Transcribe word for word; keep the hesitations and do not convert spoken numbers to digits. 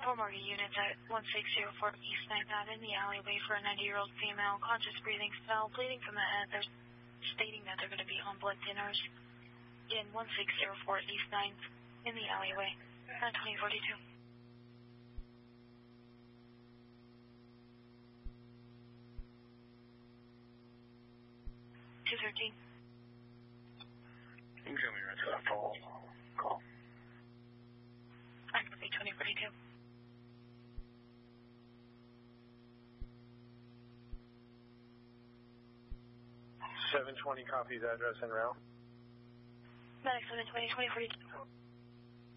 Four more units at one six zero four East ninth Avenue in the alleyway for a ninety-year-old female, conscious breathing spell, bleeding from the head. They're stating that they're going to be on blood thinners in one six zero four East ninth in the alleyway at twenty forty-two. two thirteen. You can show me right to that fall call. I'm going to be twenty forty-two. seven twenty copies address and route. Medic seven twenty, twenty forty-two.